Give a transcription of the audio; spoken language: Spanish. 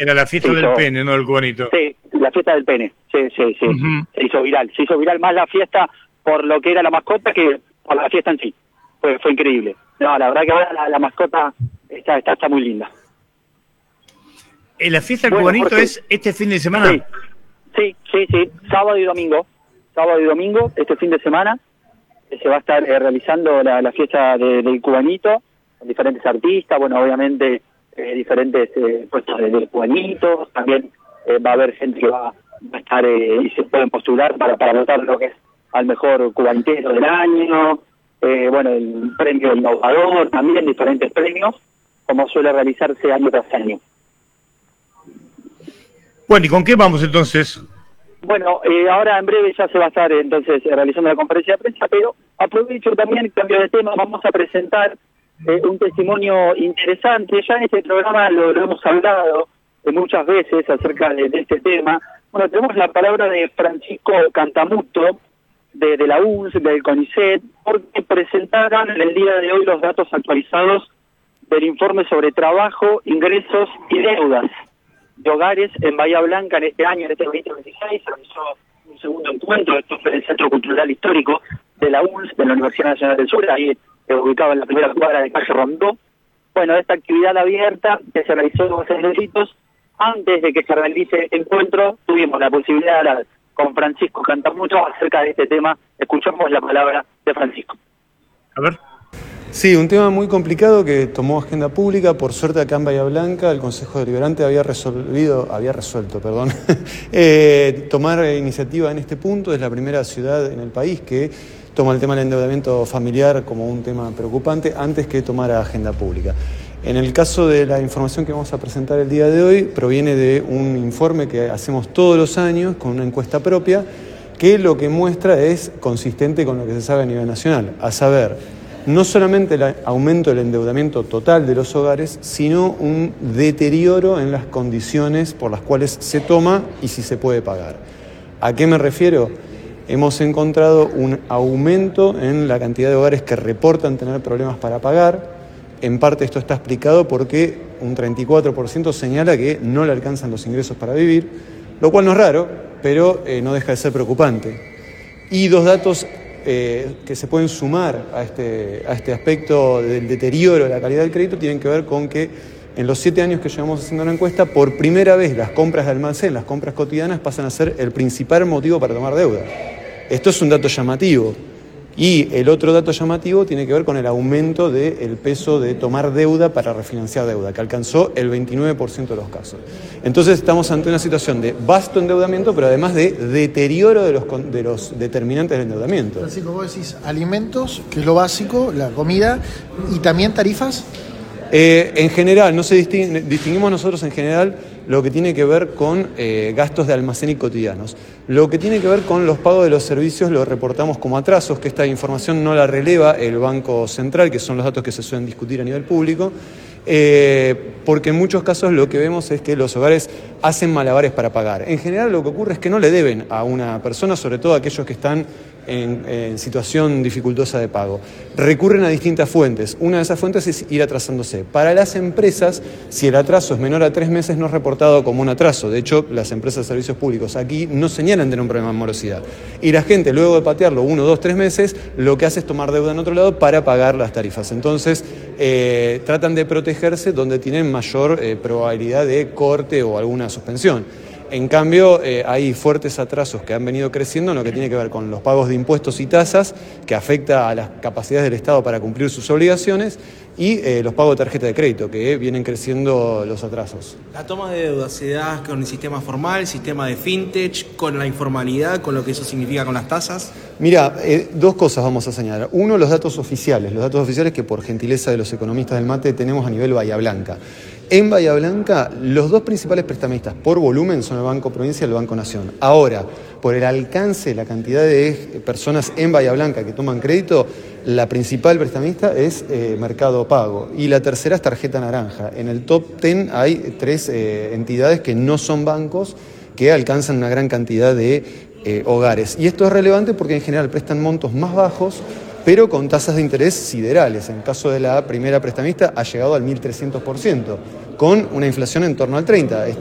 Era la fiesta del pene, no del cubanito. Sí, la fiesta del pene, sí. Se hizo viral más la fiesta por lo que era la mascota que por la fiesta en sí. Fue increíble. No, la verdad que ahora la mascota está muy linda. ¿La fiesta del cubanito Jorge, es este fin de semana? Sí, sábado y domingo, este fin de semana, se va a estar realizando la fiesta del cubanito, con diferentes artistas, bueno, obviamente diferentes puestos del cubanito, también va a haber gente que va a estar y se pueden postular para votar lo que es al mejor cubanitero del año, bueno, el premio innovador, también diferentes premios, como suele realizarse año tras año. Bueno, ¿y con qué vamos entonces? Bueno, ahora en breve ya se va a estar entonces realizando la conferencia de prensa, pero aprovecho también, cambio de tema, vamos a presentar un testimonio interesante. Ya en este programa lo hemos hablado muchas veces acerca de este tema. Bueno, tenemos la palabra de Francisco Cantamuto, de la UNS, del CONICET, porque presentaron el día de hoy los datos actualizados del informe sobre trabajo, ingresos y deudas de hogares en Bahía Blanca en este año, en este 2026. Se realizó un segundo encuentro. Esto fue en el Centro Cultural Histórico de la UNS, de la Universidad Nacional del Sur, ahí ubicado en la primera cuadra de calle Rondó. Bueno, esta actividad abierta que se realizó hace unos días, antes de que se realice el encuentro, tuvimos la posibilidad de hablar con Francisco Cantamuto acerca de este tema. Escuchamos la palabra de Francisco. A ver. Sí, un tema muy complicado que tomó agenda pública. Por suerte acá en Bahía Blanca el Consejo Deliberante había resuelto tomar iniciativa en este punto. Es la primera ciudad en el país que toma el tema del endeudamiento familiar como un tema preocupante antes que tomar agenda pública. En el caso de la información que vamos a presentar el día de hoy, proviene de un informe que hacemos todos los años con una encuesta propia que lo que muestra es consistente con lo que se sabe a nivel nacional, a saber, no solamente el aumento del endeudamiento total de los hogares, sino un deterioro en las condiciones por las cuales se toma y si se puede pagar. ¿A qué me refiero? Hemos encontrado un aumento en la cantidad de hogares que reportan tener problemas para pagar. En parte esto está explicado porque un 34% señala que no le alcanzan los ingresos para vivir, lo cual no es raro, pero no deja de ser preocupante. Y dos datos que se pueden sumar a este aspecto del deterioro de la calidad del crédito tienen que ver con que en los 7 años que llevamos haciendo la encuesta, por primera vez las compras de almacén, las compras cotidianas pasan a ser el principal motivo para tomar deuda. Esto es un dato llamativo. Y el otro dato llamativo tiene que ver con el aumento del peso de tomar deuda para refinanciar deuda, que alcanzó el 29% de los casos. Entonces estamos ante una situación de vasto endeudamiento, pero además de deterioro de los determinantes del endeudamiento. Francisco, vos decís alimentos, que es lo básico, la comida, y también tarifas. En general, no se distinguimos nosotros en general lo que tiene que ver con gastos de almacén y cotidianos. Lo que tiene que ver con los pagos de los servicios lo reportamos como atrasos, que esta información no la releva el Banco Central, que son los datos que se suelen discutir a nivel público, porque en muchos casos lo que vemos es que los hogares hacen malabares para pagar. En general lo que ocurre es que no le deben a una persona, sobre todo a aquellos que están en situación dificultosa de pago. Recurren a distintas fuentes. Una de esas fuentes es ir atrasándose. Para las empresas, si el atraso es menor a 3 meses, no es reportado como un atraso. De hecho, las empresas de servicios públicos aquí no señalan tener un problema de morosidad. Y la gente, luego de patearlo 1, 2, 3 meses, lo que hace es tomar deuda en otro lado para pagar las tarifas. Entonces, tratan de protegerse donde tienen mayor probabilidad de corte o alguna suspensión. En cambio, hay fuertes atrasos que han venido creciendo en lo que tiene que ver con los pagos de impuestos y tasas, que afecta a las capacidades del Estado para cumplir sus obligaciones, y los pagos de tarjeta de crédito, que vienen creciendo los atrasos. La toma de deuda se da con el sistema formal, sistema de fintech, con la informalidad, con lo que eso significa con las tasas. Mira, 2 cosas vamos a señalar. Uno, los datos oficiales que por gentileza de los economistas del MATE tenemos a nivel Bahía Blanca. En Bahía Blanca, los 2 principales prestamistas por volumen son el Banco Provincia y el Banco Nación. Ahora, por el alcance, la cantidad de personas en Bahía Blanca que toman crédito, la principal prestamista es Mercado Pago y la tercera es Tarjeta Naranja. En el top 10 hay 3 entidades que no son bancos que alcanzan una gran cantidad de hogares. Y esto es relevante porque en general prestan montos más bajos, pero con tasas de interés siderales. En el caso de la primera prestamista ha llegado al 1.300%, con una inflación en torno al 30%.